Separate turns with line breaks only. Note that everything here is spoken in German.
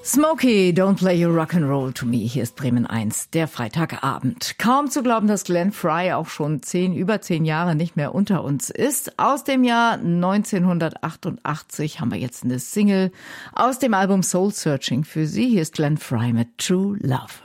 Smokey, don't play your rock'n'roll to me. Hier ist Bremen 1, der Freitagabend. Kaum zu glauben, dass Glenn Frey auch schon über 10 Jahre nicht mehr unter uns ist. Aus dem Jahr 1988 haben wir jetzt eine Single aus dem Album Soul Searching für Sie. Hier ist Glenn Frey mit True Love.